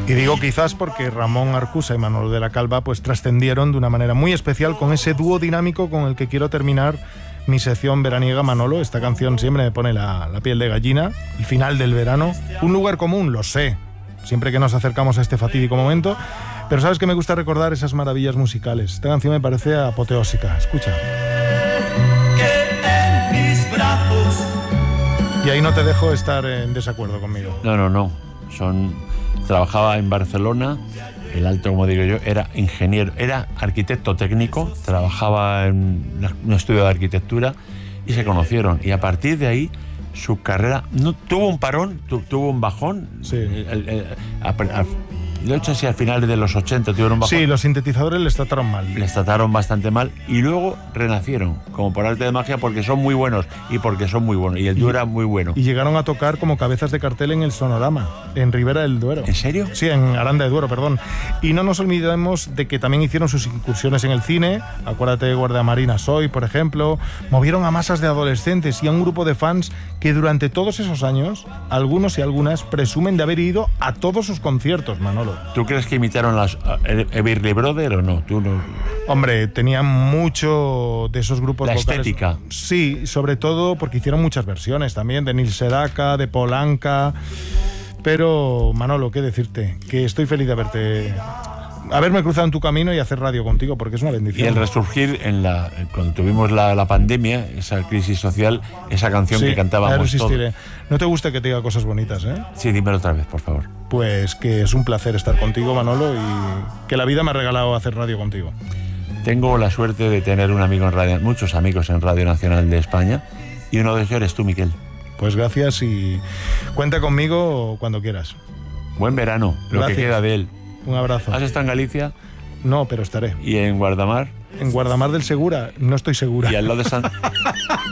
Y digo quizás porque Ramón Arcusa y Manolo de la Calva pues trascendieron de una manera muy especial con ese dúo dinámico con el que quiero terminar mi sección veraniega. Manolo, esta canción siempre me pone la piel de gallina, el final del verano, un lugar común, lo sé, siempre que nos acercamos a este fatídico momento, pero sabes que me gusta recordar esas maravillas musicales. Esta canción me parece apoteósica, escucha. Y ahí no te dejo estar en desacuerdo conmigo. No. Trabajaba en Barcelona. El Alto, como digo yo, era ingeniero, era arquitecto técnico, trabajaba en un estudio de arquitectura y se conocieron. Y a partir de ahí, su carrera no tuvo un parón, tuvo un bajón. Sí. De hecho, sí, al final de los 80 tuvieron un bajón. Sí, los sintetizadores les trataron mal. Les trataron bastante mal y luego renacieron, como por arte de magia, porque son muy buenos y porque son muy buenos. Y el dúo era muy bueno. Y llegaron a tocar como cabezas de cartel en el Sonorama, en Ribera del Duero. ¿En serio? Sí, en Aranda de Duero, perdón. Y no nos olvidemos de que también hicieron sus incursiones en el cine. Acuérdate de Guardia Marina Soy, por ejemplo. Movieron a masas de adolescentes y a un grupo de fans que durante todos esos años, algunos y algunas presumen de haber ido a todos sus conciertos, Manolo. ¿Tú crees que imitaron las Everly Brothers o no? ¿Tú no? Hombre, tenían mucho de esos grupos La vocales. estética. Sí, sobre todo porque hicieron muchas versiones también, de Nil Sedaka, de Polanca. Pero, Manolo, ¿qué decirte? Que estoy feliz de haberme cruzado en tu camino y hacer radio contigo, porque es una bendición. Y el resurgir cuando tuvimos la pandemia, esa crisis social, esa canción que cantábamos todos. No te gusta que te diga cosas bonitas, ¿eh? Sí, dímelo otra vez, por favor. Pues que es un placer estar contigo, Manolo, y que la vida me ha regalado hacer radio contigo. Tengo la suerte de tener un amigo en radio, muchos amigos en Radio Nacional de España, y uno de ellos eres tú, Miquel. Pues gracias y cuenta conmigo cuando quieras. Buen verano, lo que queda de él. Un abrazo. ¿Has estado en Galicia? No, pero estaré. ¿Y en Guardamar? En Guardamar del Segura, no estoy segura. ¿Y al lado de